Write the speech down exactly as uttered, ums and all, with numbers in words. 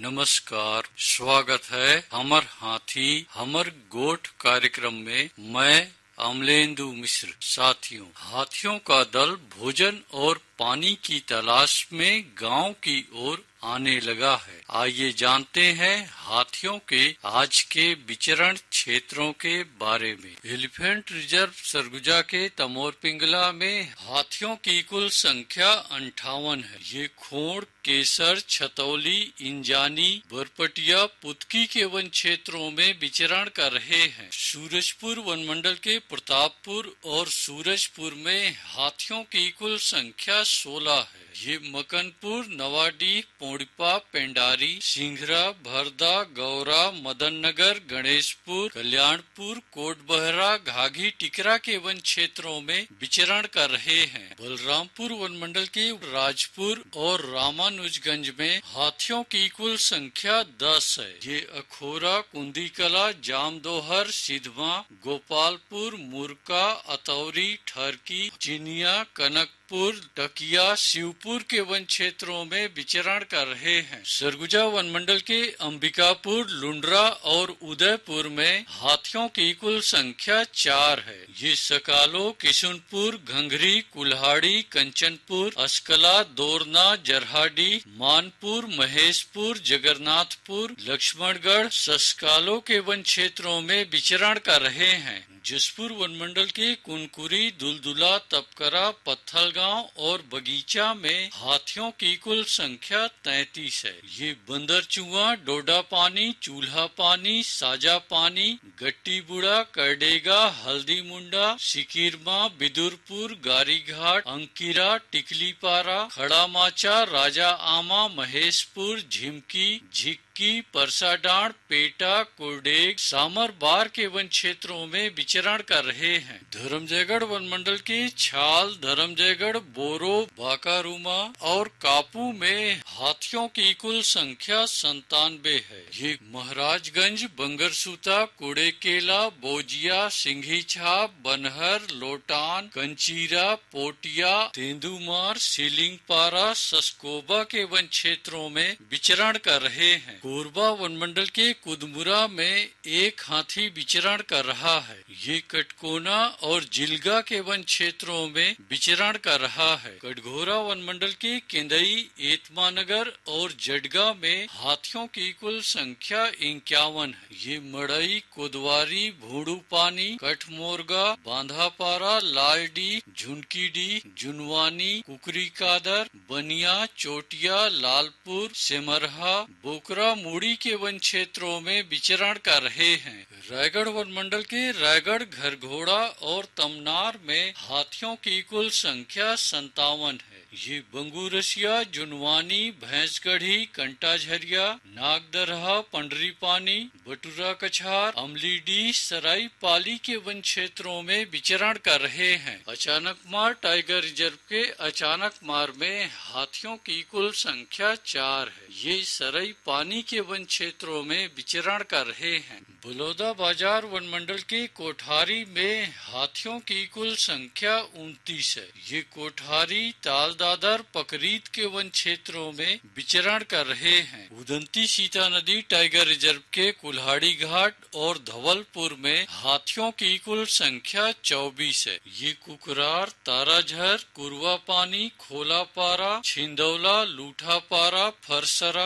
नमस्कार, स्वागत है हमर हाथी हमर गोठ कार्यक्रम में। मैं अमलेंदु मिश्र। साथियों, हाथियों का दल भोजन और पानी की तलाश में गांव की ओर आने लगा है। आइए जानते हैं हाथियों के आज के विचरण क्षेत्रों के बारे में। एलिफेंट रिजर्व सरगुजा के तमोर पिंगला में हाथियों की कुल संख्या अंठावन है। ये खोड़, केसर, छतौली, इंजानी, बरपटिया, पुतकी के वन क्षेत्रों में विचरण कर रहे हैं। सूरजपुर वन मंडल के प्रतापपुर और सूरजपुर में हाथियों की कुल संख्या सोलह है। ये मकनपुर, नवाडी, पोड़िपा, पेंडारी, सिंघरा, भरदा, गौरा, मदन नगर, गणेशपुर, कल्याणपुर, कोटबहरा, घाघी, टिकरा के वन क्षेत्रों में विचरण कर रहे हैं। बलरामपुर वन मंडल के राजपुर और रामानुजगंज में हाथियों की कुल संख्या दस है। ये अखोरा, कुंदीकला, जामदोहर, सिधमा, गोपालपुर, मुरका, अतौरी, ठरकी, चिनिया, कनक टकिया, शिवपुर के वन क्षेत्रों में विचरण कर रहे हैं। सरगुजा वन मंडल के अंबिकापुर, लुंड्रा और उदयपुर में हाथियों की कुल संख्या चार है। ये सकालो, किशुनपुर, घंघरी, कुल्हाड़ी, कंचनपुर, अस्कला, दोरना, जरहाडी, मानपुर, महेशपुर, जगन्नाथपुर, लक्ष्मणगढ़, सस्कालो के वन क्षेत्रों में विचरण कर रहे हैं। जसपुर वन मंडल के कुनकुरी, दुलदुला, तपकरा, पत्थलगांव और बगीचा में हाथियों की कुल संख्या तैतीस है। ये बंदरचुआ, डोडा पानी, चूल्हा पानी, साजा पानी, गट्टी बुड़ा, करडेगा, हल्दी मुंडा, सिकिरमा, बिदुरपुर, गारीघाट, अंकिरा, टिकलीपारा, खड़ा माचा, राजा आमा, महेशपुर, झिमकी, झिक्की, परसाडांड, पेटा, कुरडेग, सामर बार के वन क्षेत्रों में विचरण कर रहे हैं। धर्मजयगढ़ वन मंडल के छाल, धर्मजयगढ़, बोरो, बाकारूमा और कापू में हाथियों की कुल संख्या संतानवे है। ये महाराजगंज, बंगरसूता, कुड़ेकेला, बोजिया, सिंघी छाप, बनहर, लोटान, कंचीरा, पोटिया, तेंदुमार, सीलिंगपारा, सस्कोबा के वन क्षेत्रों में विचरण कर रहे हैं। कोरबा वन मंडल के कुदमुरा में एक हाथी विचरण कर रहा है। ये कटकोना और जिलगा के वन क्षेत्रों में विचरण कर रहा है। कटघोरा वन मंडल के केंदई, एतमानगर और जडगा में हाथियों की कुल संख्या इक्यावन है। ये मड़ई, कोदवारी, भूडू पानी, कठमोरगा, बांधापारा, लालडी, झुनकीडी, जुनवानी, कुकरी कादर, बनिया, चोटिया, लालपुर, सेमरहा, बोकरा, मुड़ी के वन क्षेत्रों में विचरण कर रहे हैं। रायगढ़ वन मंडल के रायगढ़, घरघोड़ा और तमनार में हाथियों की कुल संख्या संतावन है। ये बंगूरसिया, जुनवानी, भैंसगढ़ी, कंटाझरिया, नागदरहा, पंडरी पानी, बटुरा कछार, अमलीडी, सराई पाली के वन क्षेत्रों में विचरण कर रहे हैं। अचानक मार टाइगर रिजर्व के अचानक मार में हाथियों की कुल संख्या चार है। ये सराई पानी के वन क्षेत्रों में विचरण कर रहे हैं। बलौदा बाजार वन मंडल के कोठारी में हाथियों की कुल संख्या उनतीस है। ये कोठारी, तालदादर, पकरीत के वन क्षेत्रों में विचरण कर रहे हैं। उदंती सीता नदी टाइगर रिजर्व के कुल्हाड़ी घाट और धवलपुर में हाथियों की कुल संख्या चौबीस है। ये कुकरार, ताराझर, कुरवा पानी, खोलापारा, छिंदौला, लूठापारा, फरसरा,